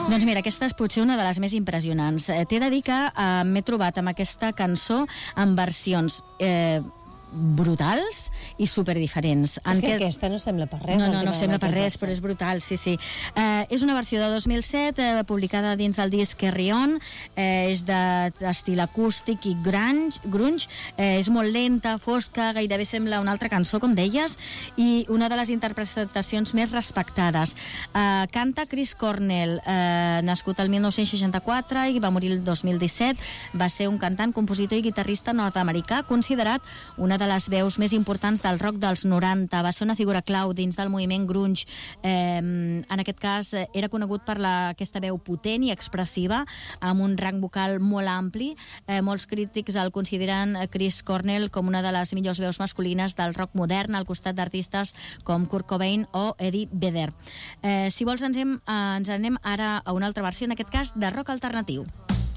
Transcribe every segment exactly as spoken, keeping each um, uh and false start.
Doncs mira, aquesta és potser una de les més impressionants. Eh, T'he de dir que eh, m'he trobat amb aquesta cançó en versions eh, brutals i superdiferents. És que aquesta no sembla per res. No, no, no sembla per res, però és brutal, sí, sí. Eh, és una versió de dos mil set, eh, publicada dins del disc Carry On, eh, és d'estil acústic i grunge, grunge eh, és molt lenta, fosca, gairebé sembla una altra cançó, com deies, i una de les interpretacions més respectades. Eh, canta Chris Cornell, eh, nascut el dinou seixanta-quatre i va morir el dos mil disset. Va ser un cantant, compositor i guitarrista nord-americà, considerat una de les veus més importants del rock dels noranta. Va ser una figura clau dins del moviment grunge. Eh, en aquest cas, era conegut per la, aquesta veu potent i expressiva, amb un rang vocal molt ampli. Eh, molts crítics el consideren Chris Cornell com una de les millors veus masculines del rock modern, al costat d'artistes com Kurt Cobain o Eddie Vedder. Eh, si vols, ens, hem, eh, ens anem ara a una altra versió, en aquest cas, de rock alternatiu.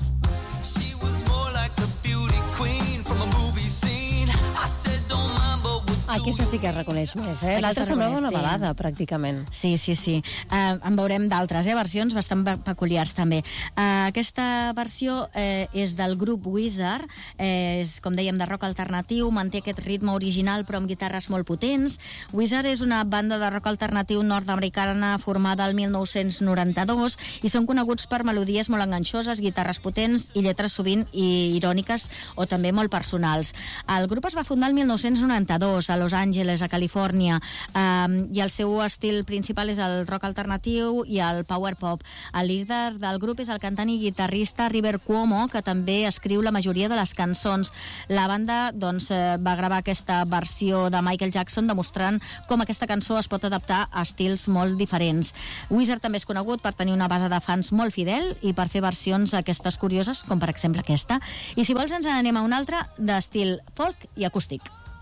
She was more like a beauty queen from a movie scene. I said don't mind, but would Aquesta sí que es reconeix més, eh? Aquesta L'altra semblava reconeix, una sí. balada, pràcticament. Sí, sí, sí. Uh, en veurem d'altres, eh? Versions bastant peculiars, també. Uh, aquesta versió eh, és del grup Weezer, eh, és, com dèiem, de rock alternatiu, manté aquest ritme original, però amb guitarres molt potents. Weezer és una banda de rock alternatiu nord-americana formada el dinou noranta-dos i són coneguts per melodies molt enganxoses, guitarres potents i lletres sovint i iròniques o també molt personals. El grup es va fundar el dinou noranta-dos a Los Angeles, a Califòrnia, um, i el seu estil principal és el rock alternatiu i el power pop. El líder del grup és el cantant i guitarrista River Cuomo, que també escriu la majoria de les cançons. La banda doncs, va gravar aquesta versió de Michael Jackson, demostrant com aquesta cançó es pot adaptar a estils molt diferents. Weezer també és conegut per tenir una base de fans molt fidel i per fer versions aquestes curioses, com per exemple aquesta. I si vols ens anem a una altra d'estil folk i acústic.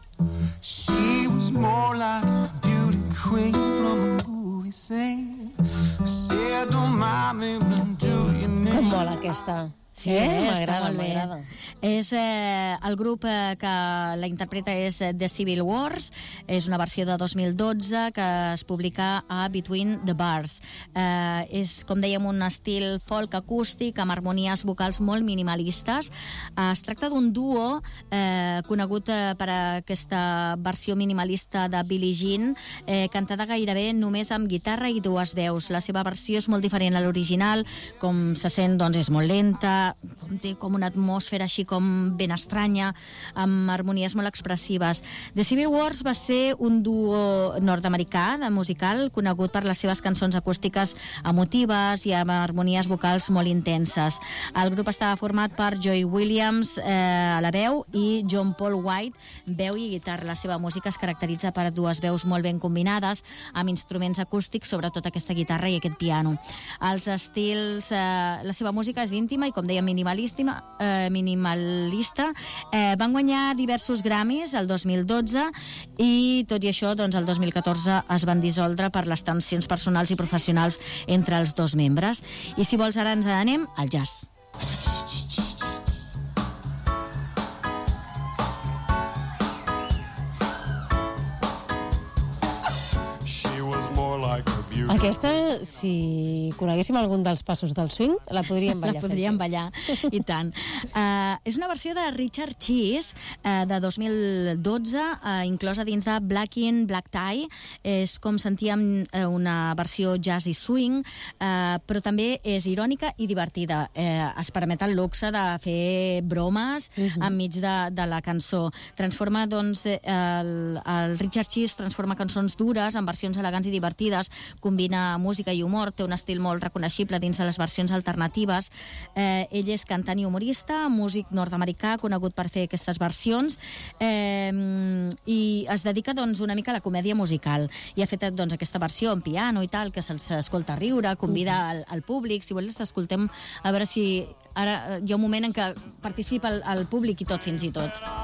She was more like a beauty queen from a movie scene. I said don't mind me, but do you mean? Com mola aquesta. Sí, eh? està M'agrada, molt bé. m'agrada. És, eh, el grup eh, que la interpreta és eh, The Civil Wars, és una versió de dos mil dotze que es publica a Between the Bars. Eh, és, com dèiem, un estil folk acústic amb harmonies vocals molt minimalistes. Eh, es tracta d'un duo eh, conegut eh, per aquesta versió minimalista de Billie Jean, eh, cantada gairebé només amb guitarra i dues veus. La seva versió és molt diferent a l'original, com se sent, doncs, és molt lenta, com té com una atmosfera així com ben estranya, amb harmonies molt expressives. The Civil Wars va ser un duo nord-americà de musical conegut per les seves cançons acústiques emotives i amb harmonies vocals molt intenses. El grup estava format per Joy Williams eh, a la veu i John Paul White, veu i guitarra. La seva música es caracteritza per dues veus molt ben combinades amb instruments acústics, sobretot aquesta guitarra i aquest piano. Els estils, eh, la seva música és íntima i, com deia, minimalista, eh, minimalista. Eh, van guanyar diversos Grammys el dos mil dotze i, tot i això, doncs, el dos mil catorze es van dissoldre per les tensions personals i professionals entre els dos membres. I si vols, ara ens anem al jazz. She was more like a beauty. Aquesta, si coneguéssim algun dels passos del swing, la podríem ballar. La podríem ballar, i tant. Uh, és una versió de Richard Cheese uh, de dos mil dotze, uh, inclosa dins de Black in Black Tie. És, com sentíem, uh, una versió jazz i swing, uh, però també és irònica i divertida. Uh, es permet el luxe de fer bromes uh-huh. enmig de, de la cançó. Transforma, doncs, el, el Richard Cheese transforma cançons dures en versions elegants i divertides, combina música i humor, té un estil molt reconeixible dins de les versions alternatives. Eh, ell és cantant i humorista, músic nord-americà, conegut per fer aquestes versions, eh, i es dedica, doncs, una mica a la comèdia musical. I ha fet, doncs, aquesta versió en piano i tal, que se'ls escolta riure, convida al, al públic. Si vols, escoltem, a veure si... Ara hi ha un moment en què participa el, el públic i tot, fins i tot.